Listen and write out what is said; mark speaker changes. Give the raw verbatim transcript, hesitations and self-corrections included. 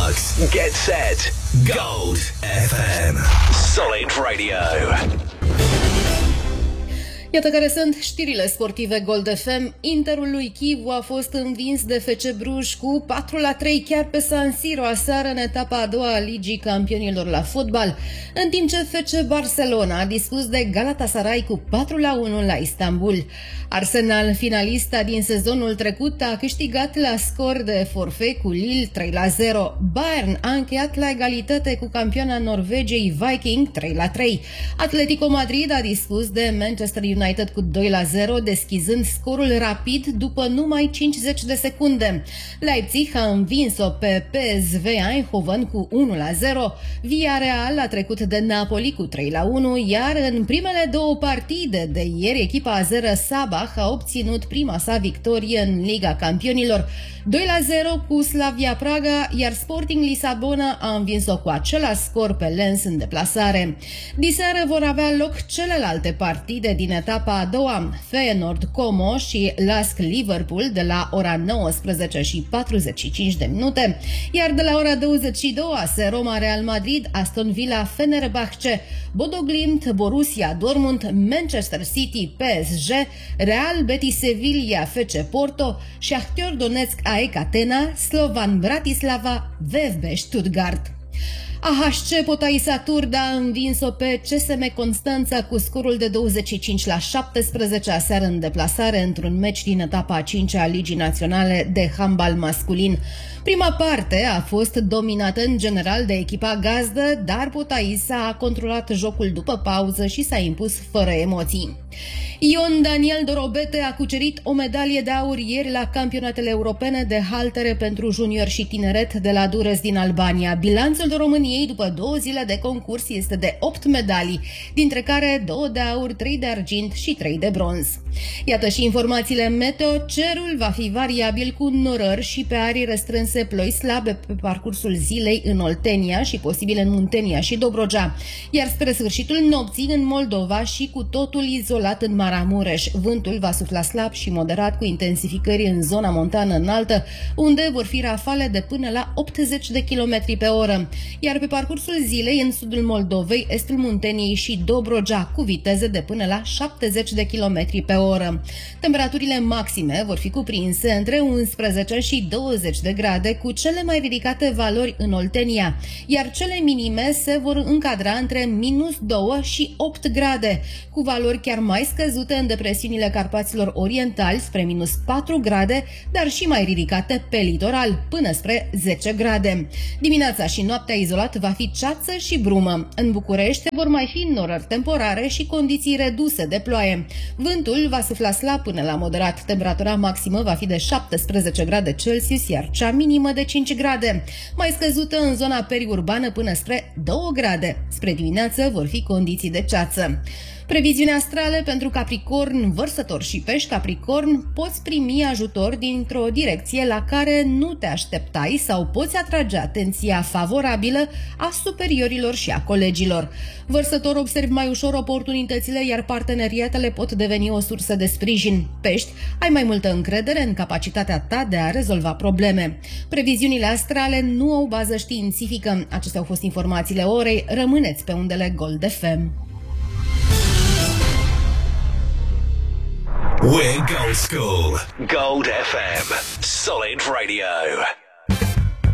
Speaker 1: marks, get set. Gold F M. Solid Radio.
Speaker 2: Iată care sunt știrile sportive Gold F M. Interul lui Chivu a fost învins de F C Bruj cu patru la trei chiar pe San Siro aseară în etapa a doua a Ligii Campionilor la fotbal, în timp ce F C Barcelona a dispus de Galatasaray cu patru la unu la Istanbul. Arsenal, finalista din sezonul trecut, a câștigat la scor de forfet cu Lille trei la zero. Bayern a încheiat la egalitate cu campioana Norvegiei Viking trei la trei. Atletico Madrid a dispus de Manchester United cu doi la zero, deschizând scorul rapid după numai cincizeci de secunde. Leipzig a învins-o pe P S V Eindhoven cu unu la zero. Villarreal a trecut de Napoli cu trei la unu, iar în primele două partide de ieri, echipa azeră Sabah a obținut prima sa victorie în Liga Campionilor, doi la zero cu Slavia Praga, iar Sporting Lisabona a învins-o cu același scor pe Lens în deplasare. Diseară vor avea loc celelalte partide din etapa a doua, Feyenoord Como și Lask Liverpool de la ora nouăsprezece și patruzeci și cinci de minute, iar de la ora douăzeci și două A S Roma Real Madrid, Aston Villa Fenerbahce, Bodo Glimt Borussia Dortmund, Manchester City P S G, Real Betis Sevilla F C Porto, Shakhtar Donetsk A E K Atena, Slovan Bratislava V F B Stuttgart. A H C Potaisa Turda a învins-o pe C S M Constanța cu scorul de douăzeci și cinci la șaptesprezece aseară în deplasare într-un meci din etapa a cincea a Ligii Naționale de handbal masculin. Prima parte a fost dominată în general de echipa gazdă, dar Potaisa a controlat jocul după pauză și s-a impus fără emoții. Ion Daniel Dorobete a cucerit o medalie de aur ieri la campionatele europene de haltere pentru junior și tineret de la Durrës din Albania. Bilanțul României după două zile de concurs este de opt medalii, dintre care două de aur, trei de argint și trei de bronz. Iată și informațiile meteo. Cerul va fi variabil cu norări și pe arii restrânse, ploi slabe pe parcursul zilei în Oltenia și posibil în Muntenia și Dobrogea, iar spre sfârșitul nopții în Moldova și cu totul izolat în Maramureș. Vântul va sufla slab și moderat cu intensificări în zona montană înaltă, unde vor fi rafale de până la optzeci de kilometri pe oră, iar pe parcursul zilei în sudul Moldovei, estul Munteniei și Dobrogea cu viteze de până la șaptezeci de kilometri pe oră. Temperaturile maxime vor fi cuprinse între unsprezece și douăzeci de grade, cu cele mai ridicate valori în Oltenia, iar cele minime se vor încadra între minus doi și opt grade, cu valori chiar mai scăzute în depresiunile Carpaților Orientali spre minus patru grade, dar și mai ridicate pe litoral, până spre zece grade. Dimineața și noaptea izolat va fi ceață și brumă. În București vor mai fi norări temporare și condiții reduse de ploaie. Vântul va sufla slab până la moderat. Temperatura maximă va fi de șaptesprezece grade Celsius, iar cea minimă de cinci grade, mai scăzută în zona periurbană până spre două grade. Spre dimineață vor fi condiții de ceață. Previziuni astrale pentru Capricorn, Vărsător și Pești. Capricorn, poți primi ajutor dintr-o direcție la care nu te așteptai sau poți atrage atenția favorabilă a superiorilor și a colegilor. Vărsător, observi mai ușor oportunitățile, iar parteneriatele pot deveni o sursă de sprijin. Pești, ai mai multă încredere în capacitatea ta de a rezolva probleme. Previziunile astrale nu au bază științifică. Acestea au fost informațiile orei. Rămâneți pe undele Gold F M.
Speaker 1: We're Gold School. Gold F M. Solid Radio.